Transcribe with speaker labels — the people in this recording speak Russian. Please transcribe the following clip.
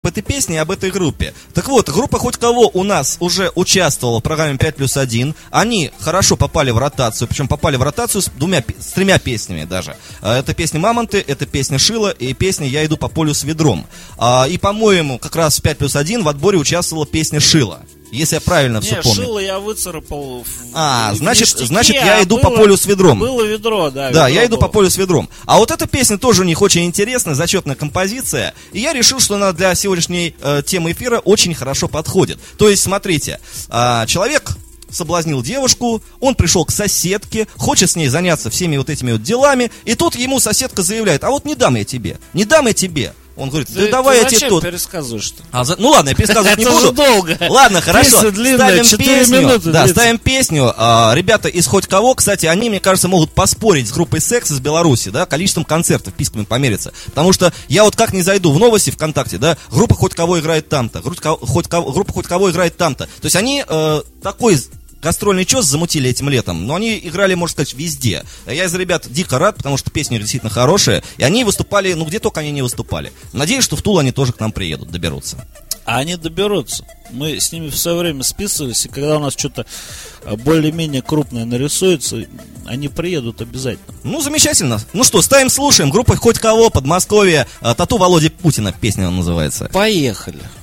Speaker 1: об этой песне и об этой группе. Так вот, группа «Хоть кого» у нас уже участвовала в программе 5+1. Они хорошо попали в ротацию, причем попали в ротацию с тремя песнями даже. Это песня «Мамонты», это песня «Шила» и песня «Я иду по полю с ведром». И, по-моему, как раз в 5+1 в отборе участвовала песня «Шила». Если я правильно все помню.
Speaker 2: Шило я выцарапал
Speaker 1: значит, я иду по полю с ведром.
Speaker 2: Было ведро, да.
Speaker 1: Да, я иду по полю с ведром. А вот эта песня тоже у них очень интересная, зачетная композиция. И я решил, что она для сегодняшней темы эфира очень хорошо подходит. То есть, смотрите, человек соблазнил девушку, он пришел к соседке, хочет с ней заняться всеми вот этими вот делами, и тут ему соседка заявляет: а вот не дам я тебе. Он говорит: да давай я тебе тут.
Speaker 2: Пересказываешь-то?
Speaker 1: Ну ладно, я пересказывать не буду.
Speaker 2: Это долго.
Speaker 1: Ладно, хорошо.
Speaker 2: Ставим 4 минуты.
Speaker 1: Да, ставим песню. Ребята из «Хоть кого», кстати, они, мне кажется, могут поспорить с группой «Секс» из Беларуси, да, количеством концертов, писками помериться. Потому что я вот как не зайду в новости ВКонтакте, да, группа «Хоть кого» играет там-то, группа «Хоть кого» играет там-то. То есть они такой гастрольный чес замутили этим летом, но они играли, можно сказать, везде. Я из ребят дико рад, потому что песни действительно хорошие, и они выступали, где только они не выступали. Надеюсь, что в Тулу они тоже к нам приедут, доберутся.
Speaker 2: А они доберутся. Мы с ними в свое время списывались, и когда у нас что-то более-менее крупное нарисуется, они приедут обязательно.
Speaker 1: Ну, замечательно. Ну что, ставим, слушаем. Группа «Хоть кого», Подмосковье, «Тату Володи Путина» песня называется.
Speaker 2: Поехали.